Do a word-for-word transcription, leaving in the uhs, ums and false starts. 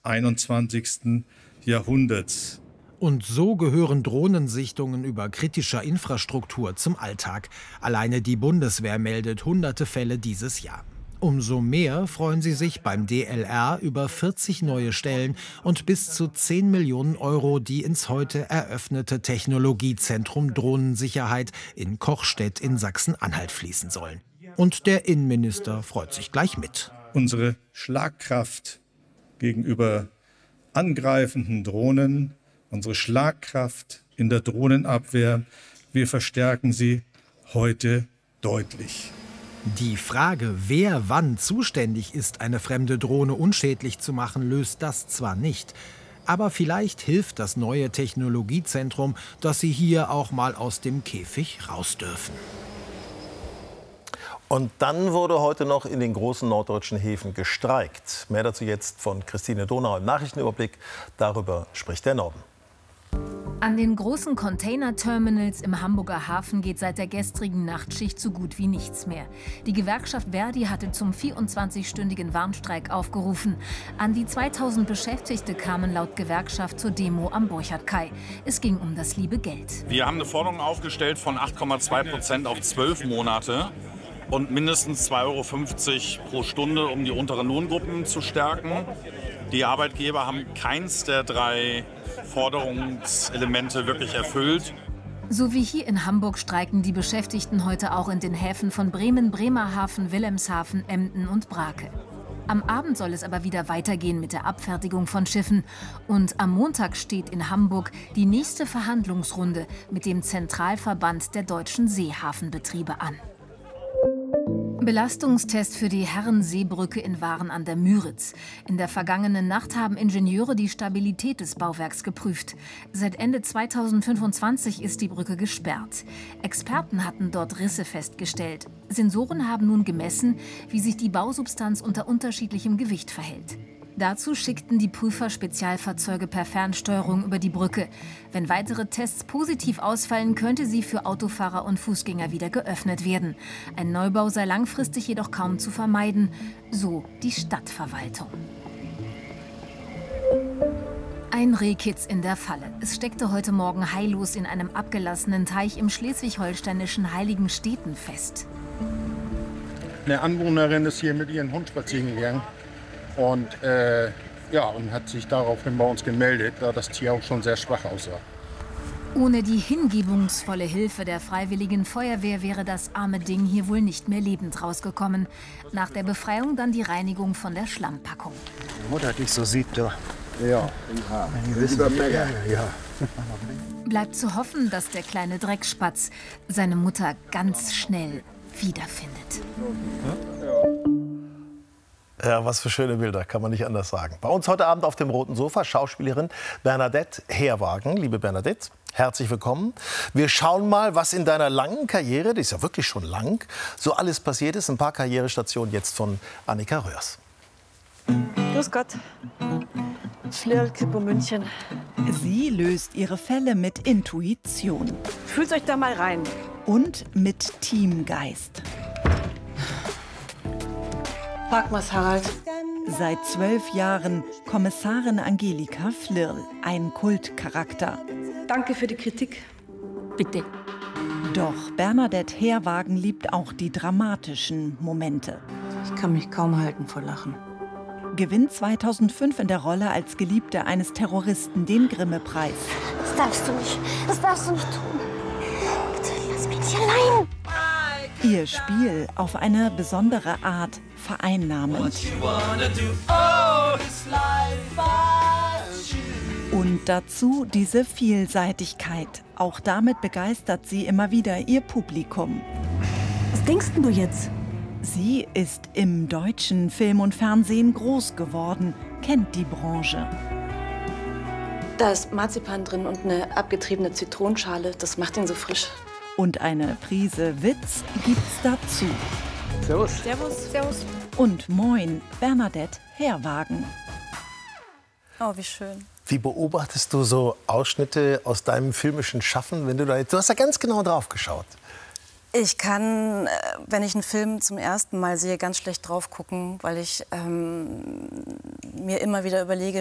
einundzwanzigsten Jahrhunderts. Und so gehören Drohnensichtungen über kritischer Infrastruktur zum Alltag. Alleine die Bundeswehr meldet hunderte Fälle dieses Jahr. Umso mehr freuen sie sich beim D L R über vierzig neue Stellen und bis zu zehn Millionen Euro, die ins heute eröffnete Technologiezentrum Drohnensicherheit in Kochstedt in Sachsen-Anhalt fließen sollen. Und der Innenminister freut sich gleich mit. Unsere Schlagkraft gegenüber angreifenden Drohnen, unsere Schlagkraft in der Drohnenabwehr, wir verstärken sie heute deutlich. Die Frage, wer wann zuständig ist, eine fremde Drohne unschädlich zu machen, löst das zwar nicht. Aber vielleicht hilft das neue Technologiezentrum, dass sie hier auch mal aus dem Käfig raus dürfen. Und dann wurde heute noch in den großen norddeutschen Häfen gestreikt. Mehr dazu jetzt von Christine Donau im Nachrichtenüberblick. Darüber spricht der Norden. An den großen Container-Terminals im Hamburger Hafen geht seit der gestrigen Nachtschicht so gut wie nichts mehr. Die Gewerkschaft Verdi hatte zum vierundzwanzigstündigen Warnstreik aufgerufen. An die zweitausend Beschäftigte kamen laut Gewerkschaft zur Demo am Borchardt-Kai. Es ging um das liebe Geld. Wir haben eine Forderung aufgestellt von acht Komma zwei Prozent auf zwölf Monate und mindestens zwei Euro fünfzig pro Stunde, um die unteren Lohngruppen zu stärken. Die Arbeitgeber haben keins der drei Forderungselemente wirklich erfüllt. So wie hier in Hamburg streiken die Beschäftigten heute auch in den Häfen von Bremen, Bremerhaven, Wilhelmshaven, Emden und Brake. Am Abend soll es aber wieder weitergehen mit der Abfertigung von Schiffen. Und am Montag steht in Hamburg die nächste Verhandlungsrunde mit dem Zentralverband der deutschen Seehafenbetriebe an. Belastungstest für die Herrenseebrücke in Waren an der Müritz. In der vergangenen Nacht haben Ingenieure die Stabilität des Bauwerks geprüft. Seit Ende zweitausendfünfundzwanzig ist die Brücke gesperrt. Experten hatten dort Risse festgestellt. Sensoren haben nun gemessen, wie sich die Bausubstanz unter unterschiedlichem Gewicht verhält. Dazu schickten die Prüfer Spezialfahrzeuge per Fernsteuerung über die Brücke. Wenn weitere Tests positiv ausfallen, könnte sie für Autofahrer und Fußgänger wieder geöffnet werden. Ein Neubau sei langfristig jedoch kaum zu vermeiden, so die Stadtverwaltung. Ein Rehkitz in der Falle. Es steckte heute Morgen heillos in einem abgelassenen Teich im schleswig-holsteinischen Heiligensteten fest. Eine Anwohnerin ist hier mit ihrem Hund spazieren gegangen. Und, äh, ja, und hat sich daraufhin bei uns gemeldet, da das Tier auch schon sehr schwach aussah. Ohne die hingebungsvolle Hilfe der Freiwilligen Feuerwehr wäre das arme Ding hier wohl nicht mehr lebend rausgekommen. Nach der Befreiung dann die Reinigung von der Schlammpackung. Die Mutter dich so sieht, doch. Ja, lieber Mega. Ja. Bleibt zu hoffen, dass der kleine Dreckspatz seine Mutter ganz schnell wiederfindet. Ja, was für schöne Bilder, kann man nicht anders sagen. Bei uns heute Abend auf dem roten Sofa Schauspielerin Bernadette Herwagen. Liebe Bernadette, herzlich willkommen. Wir schauen mal, was in deiner langen Karriere, die ist ja wirklich schon lang, so alles passiert ist. Ein paar Karrierestationen jetzt von Annika Röhrs. Grüß Gott. Flirl, Kripo München. Sie löst ihre Fälle mit Intuition. Fühlt euch da mal rein. Und mit Teamgeist. Frag mal's, Harald. Seit zwölf Jahren Kommissarin Angelika Flirl, ein Kultcharakter. Danke für die Kritik. Bitte. Doch Bernadette Herwagen liebt auch die dramatischen Momente. Ich kann mich kaum halten vor Lachen. Gewinnt zweitausendfünf in der Rolle als Geliebte eines Terroristen den Grimme-Preis. Das darfst du nicht. Das darfst du nicht tun. Bitte, lass mich nicht allein. Ihr Spiel auf eine besondere Art vereinnahmend. Und dazu diese Vielseitigkeit. Auch damit begeistert sie immer wieder ihr Publikum. Was denkst denn du jetzt? Sie ist im deutschen Film und Fernsehen groß geworden, kennt die Branche. Da ist Marzipan drin und eine abgetriebene Zitronenschale. Das macht ihn so frisch. Und eine Prise Witz gibt's dazu. Servus. Servus. Servus. Und moin, Bernadette Herwagen. Oh, wie schön. Wie beobachtest du so Ausschnitte aus deinem filmischen Schaffen, wenn du da jetzt, du hast da ganz genau drauf geschaut. Ich kann, wenn ich einen Film zum ersten Mal sehe, ganz schlecht drauf gucken, weil ich ähm, mir immer wieder überlege,